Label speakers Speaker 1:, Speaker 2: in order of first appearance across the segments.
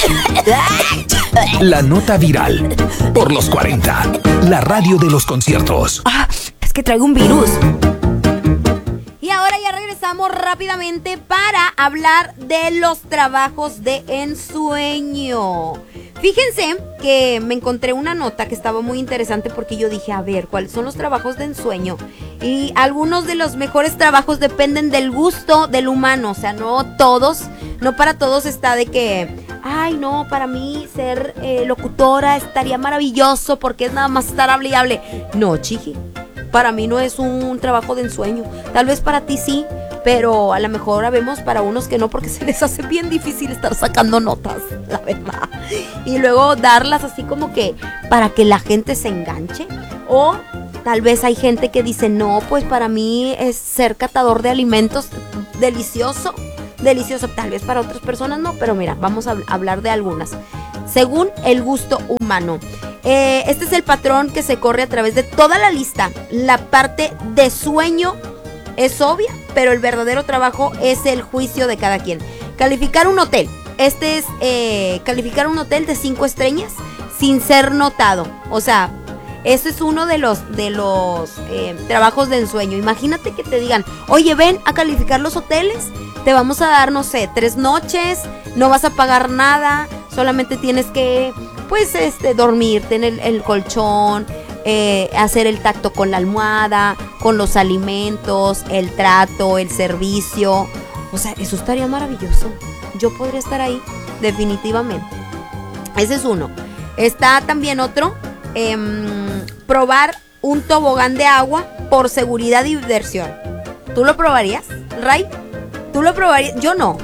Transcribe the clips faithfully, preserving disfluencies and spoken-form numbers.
Speaker 1: La nota viral por los cuarenta. La radio de los conciertos.
Speaker 2: Ah, es que traigo un virus. Y ahora ya regresamos rápidamente para hablar de los trabajos de ensueño. Fíjense que me encontré una nota que estaba muy interesante porque yo dije, a ver, ¿cuáles son los trabajos de ensueño? Y algunos de los mejores trabajos dependen del gusto del humano, o sea, no todos, no para todos está de que, ay, no, para mí ser eh, locutora estaría maravilloso porque es nada más estar hable y hable. No, chiqui, para mí no es un trabajo de ensueño, tal vez para ti sí, pero a lo mejor vemos para unos que no, porque se les hace bien difícil estar sacando notas, la verdad. Y luego darlas así como que para que la gente se enganche. O tal vez hay gente que dice, no, pues para mí es ser catador de alimentos delicioso, delicioso. Tal vez para otras personas no, pero mira, vamos a hablar de algunas. Según el gusto humano. Eh, este es el patrón que se corre a través de toda la lista. La parte de sueño es obvia, pero el verdadero trabajo es el juicio de cada quien. Calificar un hotel. Este es eh, calificar un hotel de cinco estrellas sin ser notado. O sea, este es uno de los, de los eh, trabajos de ensueño. Imagínate que te digan, oye, ven a calificar los hoteles. Te vamos a dar, no sé, tres noches. No vas a pagar nada. Solamente tienes que, pues, este, dormirte en el, el colchón. Eh, hacer el tacto con la almohada, con los alimentos, el trato, el servicio. O sea, eso estaría maravilloso. Yo podría estar ahí, definitivamente. Ese es uno. Está también otro, eh, probar un tobogán de agua por seguridad y diversión. ¿Tú lo probarías, Ray? ¿Tú lo probarías? Yo no.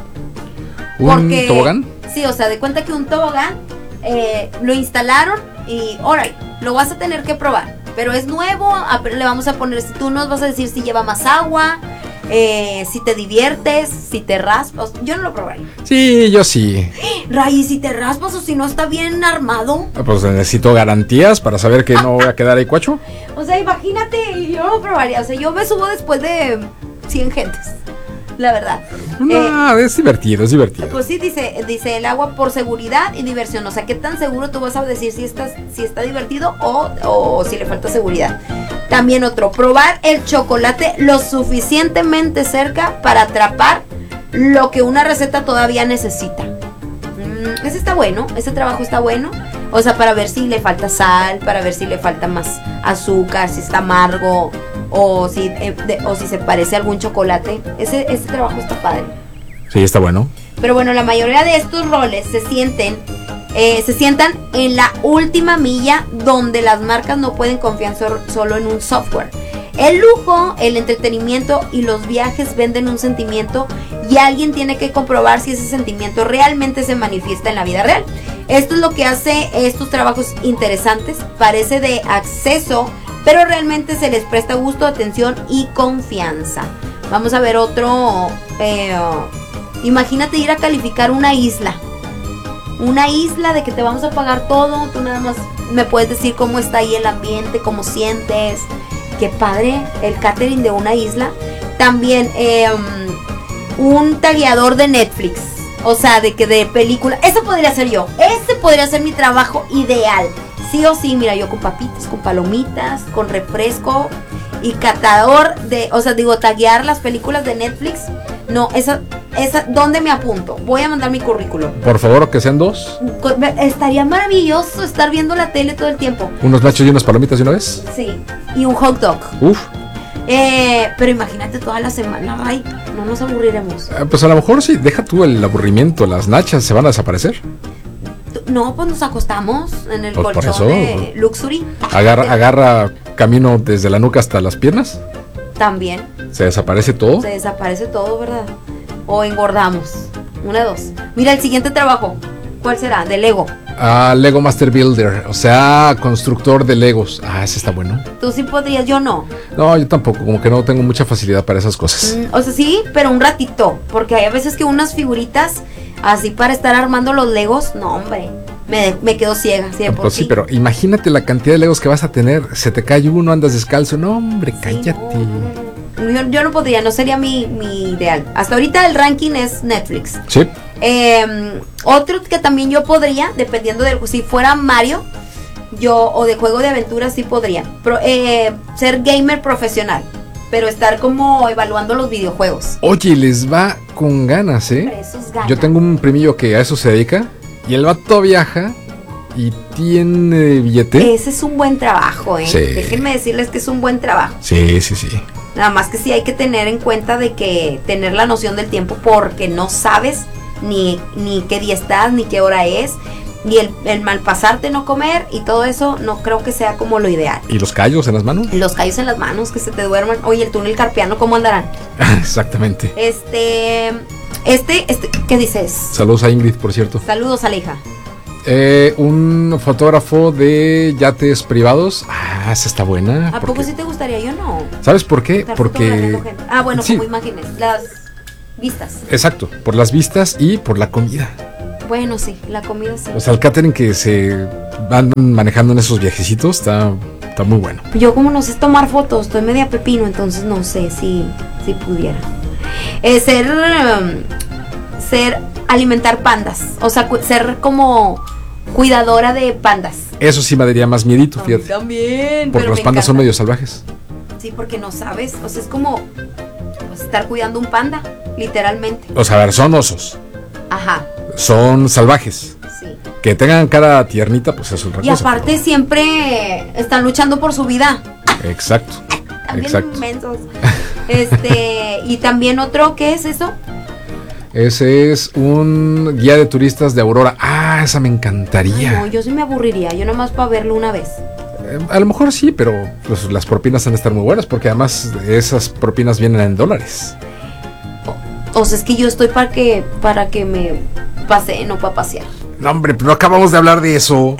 Speaker 3: ¿Un porque, tobogán?
Speaker 2: Sí, o sea, de cuenta que un tobogán eh, lo instalaron y, alright, lo vas a tener que probar, pero es nuevo, a, le vamos a poner, si tú nos vas a decir si lleva más agua, eh, si te diviertes, si te raspas. Yo no lo probaría.
Speaker 3: Sí, yo sí.
Speaker 2: Ray, si te raspas o si no está bien armado.
Speaker 3: Pues necesito garantías para saber que no voy a quedar ahí cuacho.
Speaker 2: O sea, imagínate, yo no lo probaría. O sea, yo me subo después de cien gentes, la verdad.
Speaker 3: No, eh, es divertido, es divertido.
Speaker 2: Pues sí, dice, dice el agua por seguridad y diversión. O sea, ¿qué tan seguro tú vas a decir si, estás, si está divertido o, o si le falta seguridad? También otro, probar el chocolate lo suficientemente cerca para atrapar lo que una receta todavía necesita. Mm, ese está bueno, ese trabajo está bueno. O sea, para ver si le falta sal, para ver si le falta más azúcar, si está amargo, o si, eh, de, o si se parece a algún chocolate. Ese, ese trabajo está padre.
Speaker 3: Sí, está bueno.
Speaker 2: Pero bueno, la mayoría de estos roles se sienten eh, se sientan en la última milla, donde las marcas no pueden confiar so- solo en un software. El lujo, el entretenimiento y los viajes venden un sentimiento, y alguien tiene que comprobar si ese sentimiento realmente se manifiesta en la vida real. Esto es lo que hace estos trabajos interesantes. Parece de acceso, pero realmente se les presta gusto, atención y confianza. Vamos a ver otro. Eh, imagínate ir a calificar una isla. Una isla de que te vamos a pagar todo. Tú nada más me puedes decir cómo está ahí el ambiente, cómo sientes. Qué padre, el catering de una isla. También eh, un tagueador de Netflix. O sea, de que de película. Eso podría ser yo. Ese podría ser mi trabajo ideal. Sí o sí, mira, yo con papitas, con palomitas, con refresco y catador de, o sea, digo, taguear las películas de Netflix. No, esa, esa, ¿dónde me apunto? Voy a mandar mi currículum.
Speaker 3: Por favor, que sean dos.
Speaker 2: Estaría maravilloso estar viendo la tele todo el tiempo.
Speaker 3: ¿Unos nachos y unas palomitas de una vez?
Speaker 2: Sí, y un hot dog.
Speaker 3: Uf.
Speaker 2: Eh, pero imagínate toda la semana, ay, no nos aburriremos.
Speaker 3: Eh, pues a lo mejor sí, deja tú el aburrimiento, las nachas se van a desaparecer.
Speaker 2: No, pues nos acostamos en el
Speaker 3: pues
Speaker 2: colchón
Speaker 3: eso,
Speaker 2: de Luxury.
Speaker 3: Agarra, agarra camino desde la nuca hasta las piernas.
Speaker 2: También.
Speaker 3: Se desaparece todo.
Speaker 2: Se desaparece todo, ¿verdad? O engordamos. Una de dos. Mira, el siguiente trabajo. ¿Cuál será? De Lego.
Speaker 3: Ah, Lego Master Builder. O sea, constructor de Legos. Ah, ese está bueno.
Speaker 2: Tú sí podrías, yo no.
Speaker 3: No, yo tampoco. Como que no tengo mucha facilidad para esas cosas.
Speaker 2: Mm, o sea, sí, pero un ratito. Porque hay a veces que unas figuritas así para estar armando los Legos. No, hombre. Me, me quedo ciega. Sí, de por
Speaker 3: pues sí,
Speaker 2: sí,
Speaker 3: pero imagínate la cantidad de Legos que vas a tener. Se te cae uno, andas descalzo. No, hombre, sí, cállate.
Speaker 2: No, no, no. Yo, yo no podría, no sería mi, mi ideal. Hasta ahorita el ranking es Netflix.
Speaker 3: Sí.
Speaker 2: Eh, otro que también yo podría, dependiendo de si fuera Mario, yo o de juego de aventura sí podría. Pro, eh, ser gamer profesional, pero estar como evaluando los videojuegos.
Speaker 3: Oye, les va con ganas, ¿eh?
Speaker 2: Esos ganas.
Speaker 3: Yo tengo un primillo que a eso se dedica y el vato viaja y tiene billete.
Speaker 2: Ese es un buen trabajo, ¿eh?
Speaker 3: Sí.
Speaker 2: Déjenme decirles que es un buen trabajo.
Speaker 3: Sí, sí, sí.
Speaker 2: Nada más que sí hay que tener en cuenta de que tener la noción del tiempo, porque no sabes ni, ni qué día estás, ni qué hora es. Y el, el malpasarte, no comer y todo eso, no creo que sea como lo ideal.
Speaker 3: ¿Y los callos en las manos?
Speaker 2: Los callos en las manos, que se te duerman. Oye, el túnel carpiano, ¿cómo andarán?
Speaker 3: Exactamente.
Speaker 2: Este, este, este, ¿qué dices?
Speaker 3: Saludos a Ingrid, por cierto.
Speaker 2: Saludos, Aleja.
Speaker 3: Eh, un fotógrafo de yates privados. Ah, esa está buena.
Speaker 2: ¿A
Speaker 3: porque-
Speaker 2: poco sí te gustaría? Yo no.
Speaker 3: ¿Sabes por qué?
Speaker 2: Estar
Speaker 3: Porque...
Speaker 2: fotografiando gente. Ah, bueno,
Speaker 3: Sí.
Speaker 2: como imágenes, las vistas.
Speaker 3: Exacto, por las vistas y por la comida.
Speaker 2: Bueno, sí, la comida sí.
Speaker 3: O sea, el catering que se van manejando en esos viajecitos está, está muy bueno.
Speaker 2: Yo como no sé tomar fotos, estoy media pepino, entonces no sé si, si pudiera. Eh, ser, um, ser, alimentar pandas, o sea, cu- ser como cuidadora de pandas.
Speaker 3: Eso sí me daría más miedito,
Speaker 2: A mí
Speaker 3: fíjate.
Speaker 2: también,
Speaker 3: Porque
Speaker 2: pero
Speaker 3: los
Speaker 2: me
Speaker 3: pandas son
Speaker 2: encanta.
Speaker 3: medio salvajes.
Speaker 2: Sí, porque no sabes, o sea, es como pues, estar cuidando un panda, literalmente.
Speaker 3: O sea, a ver, son osos.
Speaker 2: Ajá,
Speaker 3: Son salvajes.
Speaker 2: sí.
Speaker 3: Que tengan cara tiernita, pues eso es otra
Speaker 2: Y
Speaker 3: cosa.
Speaker 2: aparte siempre están luchando por su vida.
Speaker 3: pero- Exacto.
Speaker 2: También
Speaker 3: Exacto.
Speaker 2: inmensos. Este, y también otro, ¿qué es eso?
Speaker 3: Ese es un guía de turistas de Aurora. Ah, esa me encantaría.
Speaker 2: No, yo sí me aburriría, yo nomás para verlo una vez.
Speaker 3: Eh, a lo mejor sí, pero pues, las propinas han de estar muy buenas porque además esas propinas vienen en dólares.
Speaker 2: O sea, es que yo estoy para que, para que me pase, no para pasear.
Speaker 3: No, hombre, pero acabamos de hablar de eso.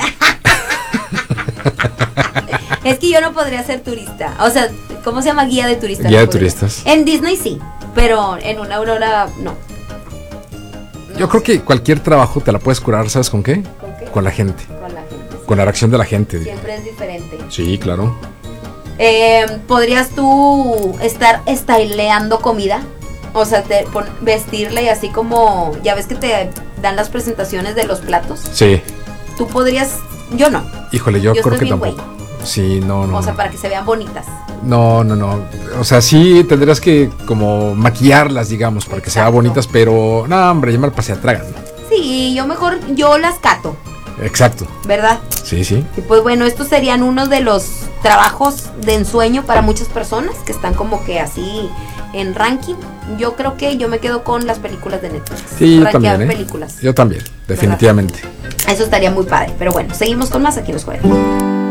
Speaker 2: Es que yo no podría ser turista. O sea, ¿cómo se llama? Guía de turistas.
Speaker 3: Guía
Speaker 2: No
Speaker 3: de
Speaker 2: podría.
Speaker 3: turistas.
Speaker 2: En Disney sí, pero en una Aurora no.
Speaker 3: Yo
Speaker 2: No
Speaker 3: creo
Speaker 2: sé.
Speaker 3: que cualquier trabajo te la puedes curar, ¿sabes con qué?
Speaker 2: ¿Con qué?
Speaker 3: Con la gente,
Speaker 2: Con la gente. sí.
Speaker 3: con la reacción de la gente.
Speaker 2: Siempre es diferente.
Speaker 3: Sí, claro.
Speaker 2: Eh, ¿Podrías tú estar styleando comida? O sea, te pon- vestirla y así como, ya ves que te dan las presentaciones de los platos.
Speaker 3: Sí.
Speaker 2: Tú podrías, yo no.
Speaker 3: Híjole, yo,
Speaker 2: Yo
Speaker 3: creo que
Speaker 2: estoy bien
Speaker 3: tampoco. Sí, no, no.
Speaker 2: O sea,
Speaker 3: no.
Speaker 2: para que se vean bonitas.
Speaker 3: No, no, no. O sea, sí tendrás que como maquillarlas, digamos, para que se vean
Speaker 2: Exacto.
Speaker 3: bonitas, pero no, hombre, ya me pasé a tragan.
Speaker 2: Sí, yo mejor, yo las cato,
Speaker 3: Exacto.
Speaker 2: ¿verdad?
Speaker 3: Sí, sí.
Speaker 2: Y pues bueno, estos serían unos de los trabajos de ensueño para muchas personas que están como que así en ranking. Yo creo que yo me quedo con las películas de Netflix.
Speaker 3: Sí, yo
Speaker 2: Rankear
Speaker 3: también, ¿eh?
Speaker 2: películas.
Speaker 3: Yo también, definitivamente.
Speaker 2: Eso estaría muy padre. Pero bueno, seguimos con más aquí en Los Jueves.